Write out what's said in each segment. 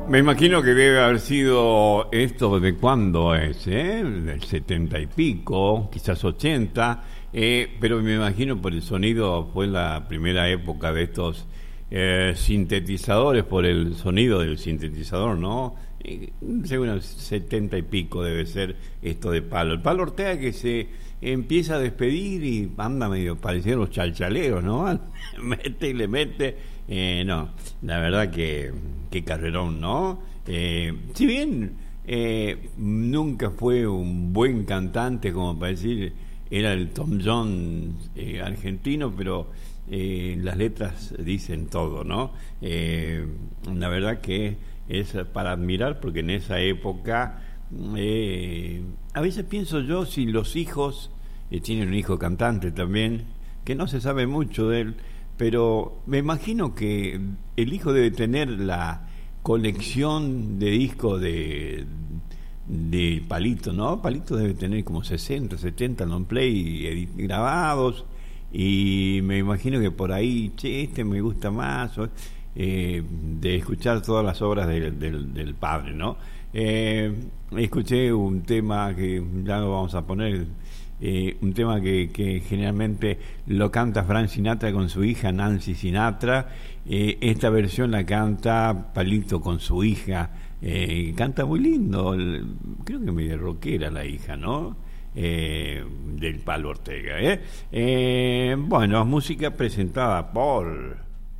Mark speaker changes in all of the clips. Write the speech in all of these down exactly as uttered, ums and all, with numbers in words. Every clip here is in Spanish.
Speaker 1: Me imagino que debe haber sido esto de cuándo es, ¿eh? Del setenta y pico, quizás ochenta, eh, pero me imagino por el sonido fue la primera época de estos eh, sintetizadores, por el sonido del sintetizador, ¿no? Eh, según setenta y pico debe ser esto de Palo. El Palo Ortega que se empieza a despedir y anda medio pareciendo los chalchaleros, ¿no? Mete y le mete. Eh, no, la verdad que qué carrerón, ¿no? Eh, si bien eh, nunca fue un buen cantante, como para decir, era el Tom Jones eh, argentino, pero eh, las letras dicen todo, ¿no? Eh, la verdad que es para admirar, porque en esa época, eh, a veces pienso yo si los hijos, eh, tienen un hijo cantante también, que no se sabe mucho de él, pero me imagino que el hijo debe tener la colección de discos de, de Palito, ¿no? Palito debe tener como sesenta, setenta long play grabados, y me imagino que por ahí, che, este me gusta más, o, eh, de escuchar todas las obras del, del, del padre, ¿no? Eh, escuché un tema que ya lo vamos a poner, Eh, un tema que, que generalmente lo canta Frank Sinatra con su hija Nancy Sinatra. Eh, esta versión la canta Palito con su hija, eh, canta muy lindo, el, creo que medio rockera la hija, ¿no? Eh, del Palo Ortega, ¿eh? Eh, bueno, música presentada por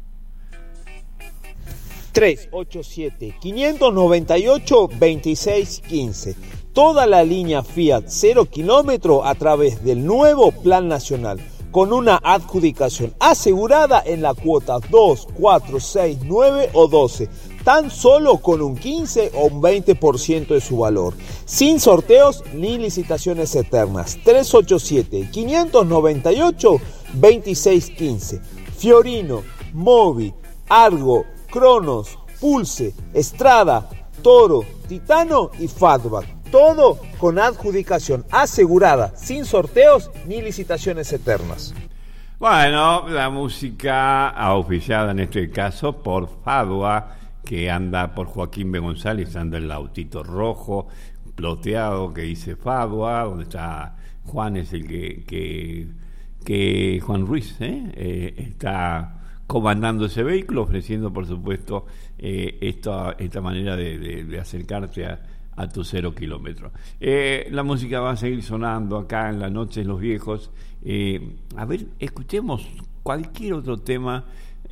Speaker 2: tres ocho siete, cinco nueve ocho, dos seis uno cinco. Toda la línea Fiat cero kilómetro a través del nuevo Plan Nacional, con una adjudicación asegurada en la cuota dos, cuatro, seis, nueve o doce, tan solo con un quince o un veinte por ciento de su valor, sin sorteos ni licitaciones eternas. tres ocho siete, cinco nueve ocho, dos seis uno cinco. Fiorino, Mobi, Argo, Cronos, Pulse, Estrada, Toro, Titano y Fatback. Todo con adjudicación asegurada, sin sorteos ni licitaciones eternas.
Speaker 1: Bueno, la música oficiada en este caso por Fadua, que anda por Joaquín B. González, anda el autito rojo, ploteado, que dice Fadua, donde está Juan, es el que, que, que Juan Ruiz, ¿eh? Eh, está comandando ese vehículo, ofreciendo, por supuesto, eh, esta, esta manera de, de, de acercarte a a tu cero kilómetro. Eh, la música va a seguir sonando acá en la noche de los viejos. Eh, a ver, escuchemos cualquier otro tema.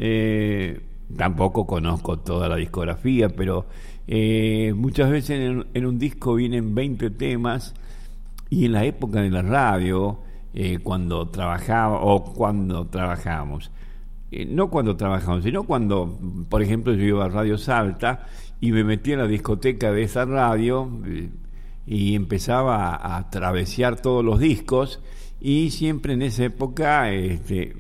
Speaker 1: Eh, tampoco conozco toda la discografía, pero eh, muchas veces en, en un disco vienen veinte temas, y en la época de la radio, eh, cuando trabajaba o cuando trabajábamos, eh, no cuando trabajamos, sino cuando, por ejemplo, yo iba a Radio Salta y me metí en la discoteca de esa radio eh, y empezaba a, a travesear todos los discos, y siempre en esa época este,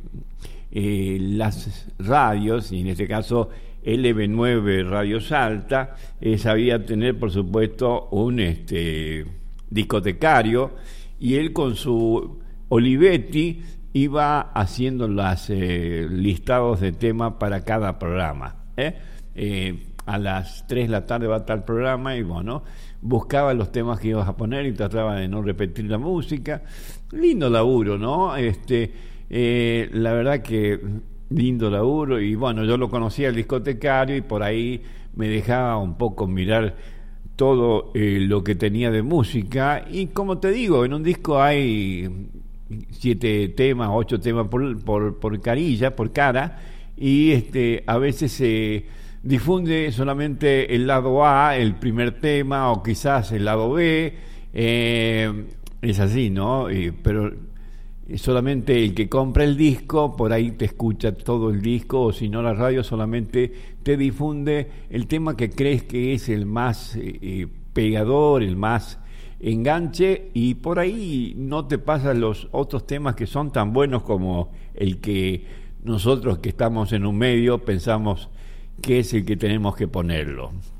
Speaker 1: eh, las radios, y en este caso L B nueve Radio Salta, eh, sabía tener, por supuesto, un este, discotecario, y él con su Olivetti iba haciendo los eh, listados de temas para cada programa, ¿eh? Eh, a las tres de la tarde va a estar el programa, y bueno, buscaba los temas que ibas a poner y trataba de no repetir la música. Lindo laburo, ¿no? Este, eh, la verdad que lindo laburo, y bueno, yo lo conocía el discotecario, y por ahí me dejaba un poco mirar todo eh, lo que tenía de música. Y como te digo, en un disco hay siete temas, ocho temas por, por, por carilla, por cara, y este, a veces se eh, difunde solamente el lado A, el primer tema, o quizás el lado B, eh, es así, ¿no? Eh, pero solamente el que compra el disco, por ahí te escucha todo el disco, o si no, la radio solamente te difunde el tema que crees que es el más eh, pegador, el más enganche, y por ahí no te pasan los otros temas que son tan buenos como el que nosotros, que estamos en un medio, pensamos que es el que tenemos que ponerlo.